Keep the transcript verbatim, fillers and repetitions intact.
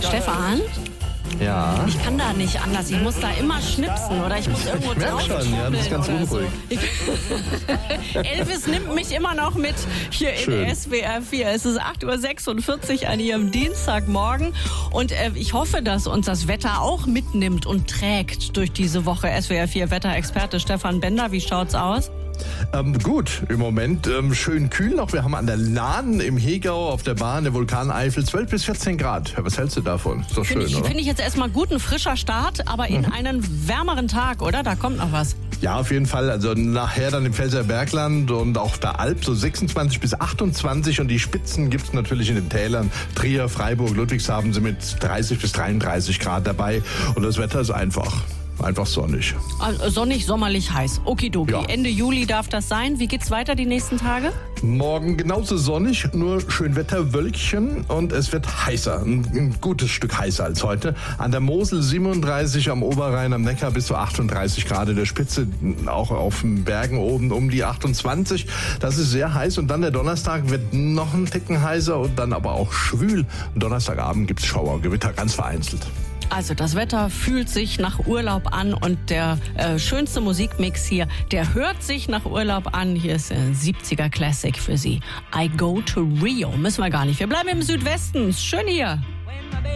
Stefan? Ja. Ich kann da nicht anders. Ich muss da immer schnipsen oder ich muss irgendwo Ich merk drauf schon, ja, das ist ganz oder unruhig. So. Elvis nimmt mich immer noch mit hier Schön. in S W R vier. Es ist acht Uhr sechsundvierzig an Ihrem Dienstagmorgen und äh, ich hoffe, dass uns das Wetter auch mitnimmt und trägt durch diese Woche. S W R vier Wetterexperte Stefan Bender, wie schaut's aus? Ähm, gut, im Moment ähm, schön kühl noch. Wir haben an der Lahn im Hegau auf der Bahn der Vulkaneifel zwölf bis vierzehn Grad. Was hältst du davon? Ist doch schön, Finde ich, oder? find ich jetzt erstmal gut, ein frischer Start, aber in einen wärmeren Tag, oder? Da kommt noch was. Ja, auf jeden Fall. Also nachher dann im Pfälzer Bergland und auch der Alp so sechsundzwanzig bis achtundzwanzig und die Spitzen gibt's natürlich in den Tälern. Trier, Freiburg, Ludwigshafen sind mit dreißig bis dreiunddreißig Grad dabei und das Wetter ist einfach. Einfach sonnig. Also sonnig, sommerlich, heiß. Okidoki. Ja. Ende Juli darf das sein. Wie geht's weiter die nächsten Tage? Morgen genauso sonnig, nur Schönwetterwölkchen und es wird heißer. Ein, ein gutes Stück heißer als heute. An der Mosel siebenunddreißig, am Oberrhein, am Neckar bis zu achtunddreißig Grad. In der Spitze auch auf den Bergen oben um die achtundzwanzig. Das ist sehr heiß und dann der Donnerstag wird noch ein Ticken heißer und dann aber auch schwül. Donnerstagabend gibt's Schauer, Gewitter ganz vereinzelt. Also das Wetter fühlt sich nach Urlaub an und der äh, schönste Musikmix hier, der hört sich nach Urlaub an. Hier ist ein siebziger Classic für Sie. I Go to Rio. Müssen wir gar nicht. Wir bleiben im Südwesten. Ist schön hier.